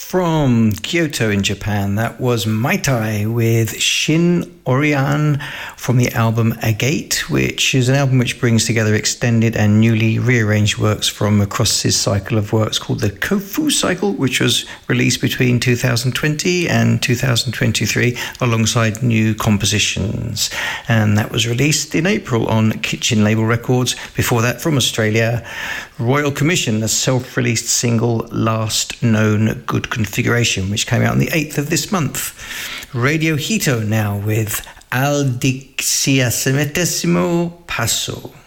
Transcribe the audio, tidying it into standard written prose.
From Kyoto in Japan, that was Maitai with Shin Orian from the album Agate, which is an album which brings together extended and newly rearranged works from across his cycle of works called the Kofu Cycle, which was released between 2020 and 2023 alongside new compositions. And that was released in April on Kitchen Label Records. Before that, from Australia, Royal Commission, the self-released single Last Known Good Configuration, which came out on the 8th of this month. Radio Hito now with Al 17º Paso.